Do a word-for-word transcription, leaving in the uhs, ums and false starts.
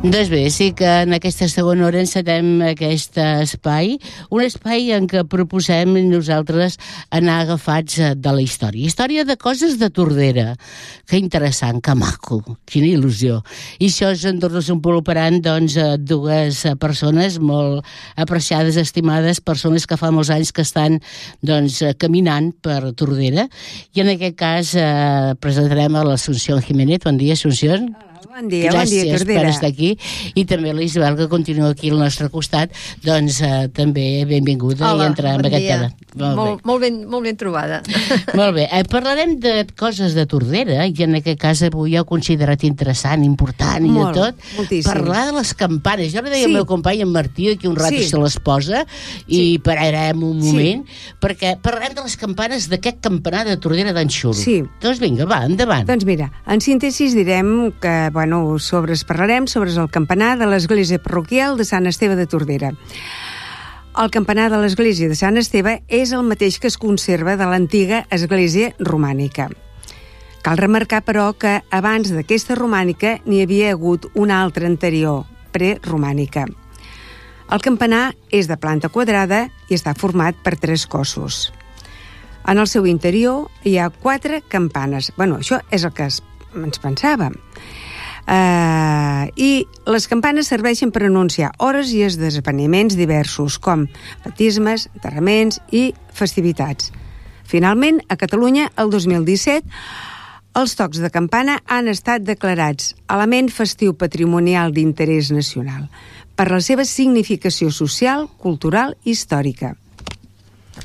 Doncs bé, sí que en aquesta segona hora encetem aquest espai, un espai en què proposem nosaltres anar agafats de la història. Història de coses de Tordera. Que interessant, que maco, quina il·lusió. I això ens en desenvoluparan doncs, dues persones molt apreciades, estimades, persones que fa molts anys que estan doncs, caminant per Tordera. I en aquest cas eh, presentarem a l'Assumpció Jiménez. Bon dia, Assumpció. Bon dia, Gràcies bon dia, Tordera. per estar aquí. I també l'Isabel, que continua aquí al nostre costat, doncs eh, també benvinguda. Hola, i entrar bon en aquest dia. tema. Molt, Molt, molt, ben, molt ben trobada. molt bé. Eh, parlarem de coses de Tordera, i en aquest cas avui ho he considerat interessant, important i Molt, de tot. moltíssim. Parlar de les campanes. Jo li deia Sí. al meu company, en Martí, d'aquí un rato Sí. se les posa, i Sí. pararem un Sí. moment, perquè parlarem de les campanes d'aquest campanar de Tordera d'en Xul. Sí. Doncs vinga, va, endavant. Doncs mira, en síntesi direm que, bueno, sobre parlarem sobre el campanar de l'església parroquial de Sant Esteve de Tordera. El campanar de l'església de Sant Esteve és el mateix que es conserva de l'antiga església romànica. Cal remarcar, però, que abans d'aquesta romànica n'hi havia hagut una altra anterior, preromànica. El campanar és de planta quadrada i està format per tres cossos. En el seu interior hi ha quatre campanes. Bueno, això és el que es, ens pensàvem. Uh, I les campanes serveixen per anunciar hores i esdeveniments diversos, com baptismes, enterraments i festivitats. Finalment, a Catalunya, el dos mil disset, els tocs de campana han estat declarats element festiu patrimonial d'interès nacional per la seva significació social, cultural i històrica.